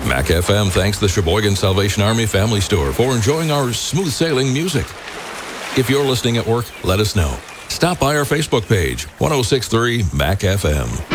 Mac FM thanks the Sheboygan Salvation Army Family Store for enjoying our smooth sailing music. If you're listening at work, let us know. Stop by our Facebook page, 1063 Mac FM.